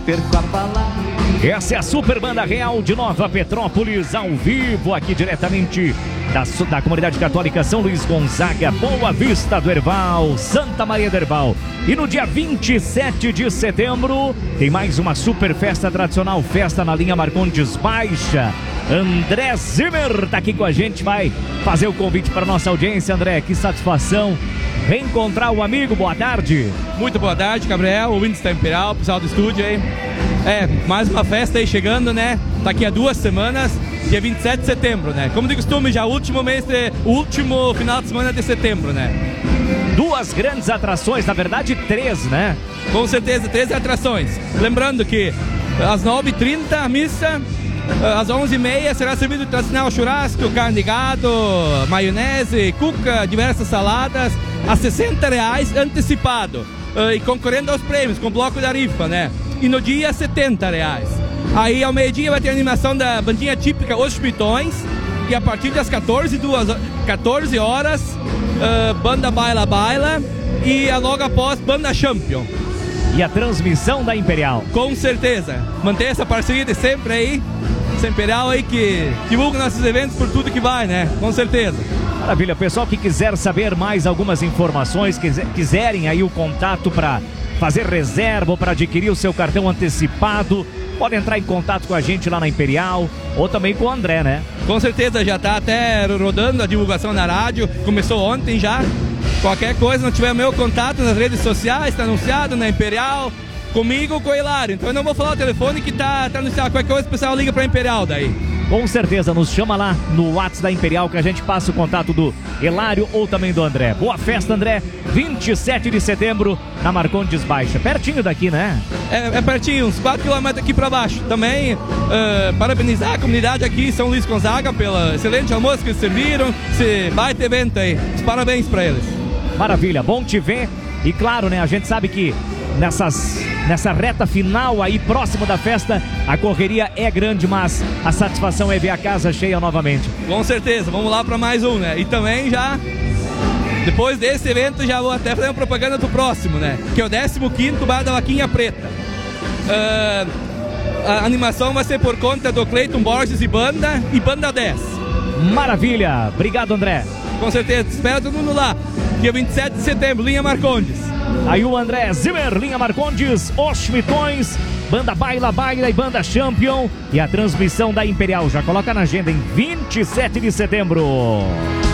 perco a palavra. Essa é a Super Banda Real de Nova Petrópolis, ao vivo, aqui diretamente da Comunidade Católica São Luís Gonzaga, Boa Vista do Herval, Santa Maria do Herval. E no dia 27 de setembro, tem mais uma super festa tradicional, festa na linha Marcondes Baixa. André Zimmer tá aqui com a gente, vai fazer o convite para nossa audiência. André, que satisfação reencontrar o amigo, boa tarde. Muito boa tarde, Gabriel, o Índice Imperial, pessoal do estúdio aí. Mais uma festa aí chegando, né? Daqui a 2 semanas, dia 27 de setembro, né? Como de costume, já o último final de semana de setembro, né? 2 grandes atrações, na verdade 3, né? Com certeza, 3 atrações. Lembrando que às 9h30 a missa, às 11h30 será servido o tradicional churrasco, carne de gado, maionese, cuca, diversas saladas, a R$60 antecipado. E concorrendo aos prêmios, com bloco da rifa, né? E no dia R$70. Aí ao meio-dia vai ter a animação da bandinha típica Os Chupitões. E a partir das 14 horas, banda Baila Baila. E logo após, banda Champion. E a transmissão da Imperial. Com certeza. Manter essa parceria de sempre aí. Essa Imperial aí que divulga nossos eventos por tudo que vai, né? Com certeza. Maravilha. Pessoal que quiser saber mais algumas informações, quiserem aí o contato para fazer reserva ou para adquirir o seu cartão antecipado, pode entrar em contato com a gente lá na Imperial ou também com o André, né? Com certeza, já tá até rodando a divulgação na rádio, começou ontem já. Qualquer coisa, não tiver meu contato nas redes sociais, tá anunciado na Imperial, comigo ou com o Hilário. Então eu não vou falar o telefone que tá anunciado. Qualquer coisa, o pessoal liga pra Imperial daí. Com certeza, nos chama lá no WhatsApp da Imperial que a gente passa o contato do Hilário ou também do André. Boa festa, André, 27 de setembro na Marcondes Baixa, pertinho daqui, né? É pertinho, uns 4 km aqui pra baixo. Também parabenizar a comunidade aqui em São Luís Gonzaga pelo excelente almoço que eles serviram, esse baita evento aí. Parabéns pra eles. Maravilha, bom te ver. E claro, né, a gente sabe que nessa reta final aí, próximo da festa, a correria é grande, mas a satisfação é ver a casa cheia novamente. Com certeza, vamos lá para mais um, né? E também já, depois desse evento, já vou até fazer uma propaganda do próximo, né? Que é o 15º Bar da Vaquinha Preta. A animação vai ser por conta do Cleiton Borges e Banda 10. Maravilha, obrigado, André. Com certeza, espero todo mundo lá. Dia 27 de setembro, linha Marcondes. Aí o André Zimmer, linha Marcondes, Os Chupitões, banda Baila Baila e banda Champion. E a transmissão da Imperial, já coloca na agenda em 27 de setembro.